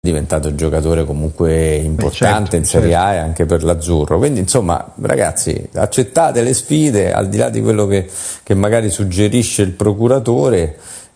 diventato un giocatore comunque importante in Serie A e anche per l'Azzurro, quindi insomma ragazzi, accettate le sfide al di là di quello che magari suggerisce il procuratore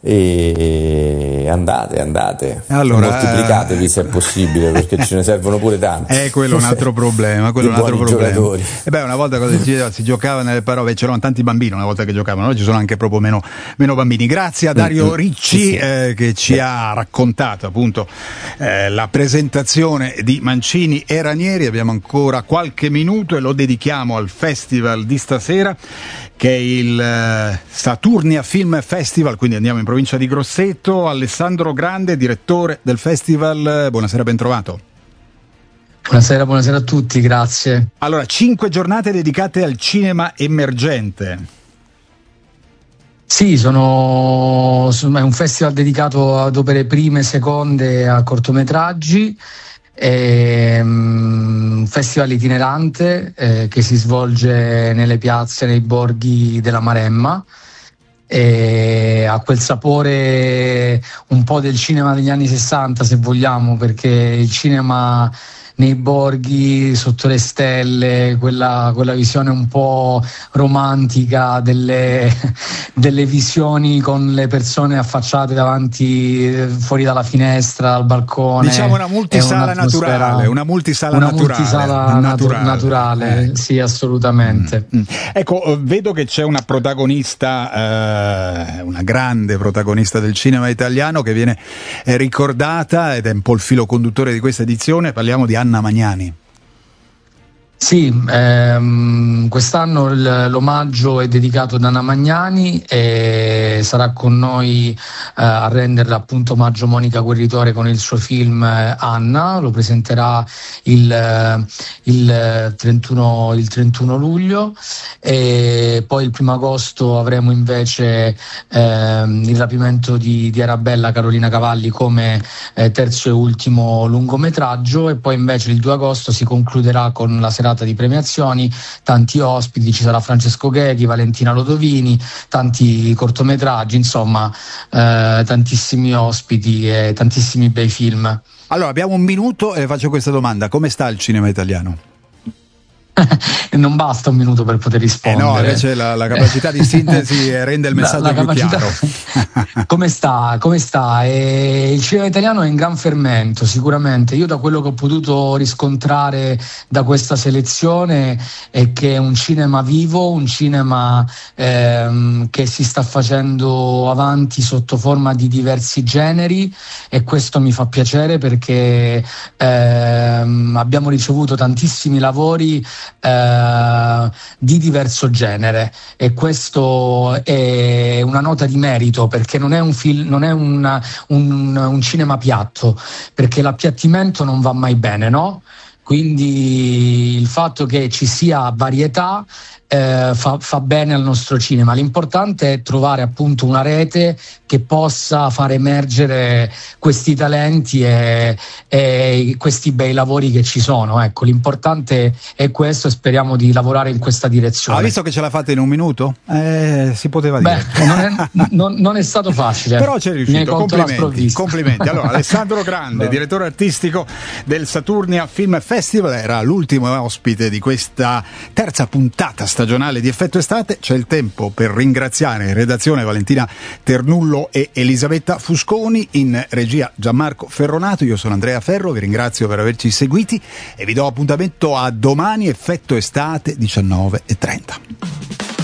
e andate, allora, moltiplicatevi se è possibile, perché ce ne servono pure tanti. Quello è un altro problema, giocatori. Una volta si giocava nelle parole, c'erano tanti bambini una volta che giocavano, oggi ci sono anche proprio meno bambini. Grazie a Dario Ricci che ci ha raccontato appunto la presentazione di Mancini e Ranieri. Abbiamo ancora qualche minuto e lo dedichiamo al festival di stasera, che è il Saturnia Film Festival, quindi andiamo in provincia di Grosseto. Alessandro Grande, direttore del festival, buonasera, ben trovato. Buonasera a tutti, grazie. Allora, 5 giornate dedicate al cinema emergente. Sì, è un festival dedicato ad opere prime, seconde, a cortometraggi. È un festival itinerante che si svolge nelle piazze, nei borghi della Maremma, e ha quel sapore un po' del cinema degli anni 60, se vogliamo, perché il cinema nei borghi, sotto le stelle, quella visione un po' romantica delle visioni con le persone affacciate davanti, fuori dalla finestra, dal balcone. Diciamo una multisala naturale. Una multisala naturale, sì, assolutamente. Ecco, vedo che c'è una protagonista, una grande protagonista del cinema italiano che viene ricordata ed è un po' il filo conduttore di questa edizione. Parliamo di Anna Magnani. Sì, quest'anno l'omaggio è dedicato ad Anna Magnani e sarà con noi a rendere appunto omaggio Monica Guerritore con il suo film Anna. Lo presenterà il 31 luglio e poi il 1 agosto avremo invece il rapimento di Arabella Carolina Cavalli come terzo e ultimo lungometraggio, e poi invece il 2 agosto si concluderà con la serata di premiazioni, tanti ospiti, ci sarà Francesco Gheghi, Valentina Lodovini, tanti cortometraggi, insomma tantissimi ospiti e tantissimi bei film. Allora abbiamo un minuto e faccio questa domanda: come sta il cinema italiano? Non basta un minuto per poter rispondere. No, invece la capacità di sintesi rende il messaggio più chiaro. Come sta? Il cinema italiano è in gran fermento, sicuramente. Io da quello che ho potuto riscontrare da questa selezione è che è un cinema vivo, un cinema che si sta facendo avanti sotto forma di diversi generi, e questo mi fa piacere perché abbiamo ricevuto tantissimi lavori di diverso genere, e questo è una nota di merito, perché non è un cinema piatto, perché l'appiattimento non va mai bene, no? Quindi il fatto che ci sia varietà fa bene al nostro cinema. L'importante è trovare appunto una rete che possa far emergere questi talenti e questi bei lavori che ci sono. Ecco, l'importante è questo, e speriamo di lavorare in questa direzione. Ha visto che ce l'ha fatta in un minuto? Si poteva dire. Non è stato facile. Però c'è riuscito. Complimenti. Allora, Alessandro Grande, direttore artistico del Saturnia Film Festival, era l'ultimo ospite di questa terza puntata stagionale di Effetto Estate. C'è il tempo per ringraziare in redazione Valentina Ternullo e Elisabetta Fusconi, in regia Gianmarco Ferronato. Io sono Andrea Ferro, vi ringrazio per averci seguiti e vi do appuntamento a domani, Effetto Estate 19:30.